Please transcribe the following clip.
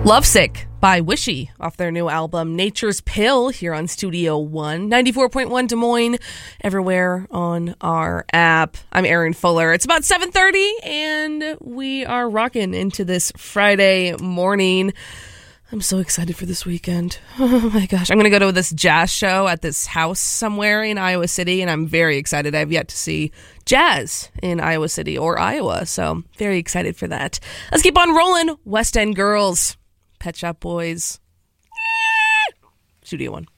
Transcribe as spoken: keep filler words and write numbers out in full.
Lovesick by Wishy off their new album Nature's Pill here on Studio One, ninety-four point one Des Moines, everywhere on our app. I'm Erin Fuller. It's about seven thirty and we are rocking into this Friday morning. I'm so excited for this weekend. Oh my gosh. I'm going to go to this jazz show at this house somewhere in Iowa City, and I'm very excited. I've yet to see jazz in Iowa City or Iowa, so very excited for that. Let's keep on rolling. West End Girls, Pet Shop Boys, Studio One.